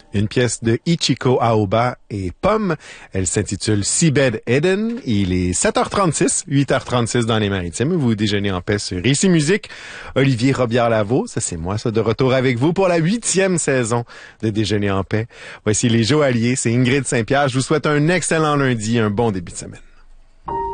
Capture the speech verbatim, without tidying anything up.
Une pièce de Ichiko Aoba et Pomme. Elle s'intitule Seabed Eden. Il est sept heures trente-six, huit heures trente-six dans les Maritimes. Vous déjeunez en paix sur Ici Musique. Olivier Robillard-Lavaux, ça c'est moi, ça, de retour avec vous pour la huitième saison de Déjeuner en paix. Voici les Joailliers, c'est Ingrid Saint-Pierre. Je vous souhaite un excellent lundi, un bon début de semaine.